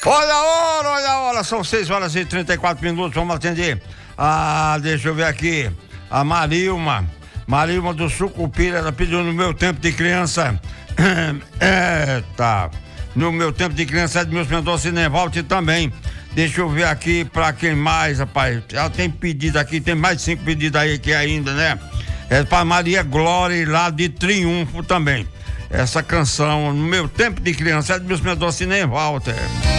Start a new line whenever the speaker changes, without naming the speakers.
Olha a hora, são 6h34, vamos atender. Deixa eu ver aqui, a Marilma do Sucupira, ela pediu no meu tempo de criança, no meu tempo de criança, Edmilson Mendonça e Nevalti também. Deixa eu ver aqui pra quem mais, rapaz, ela tem pedido aqui, tem mais 5 pedidos aí aqui ainda, né? É pra Maria Glória lá de Triunfo também. Essa canção, no meu tempo de criança, Edmilson Mendonça e Nevalti.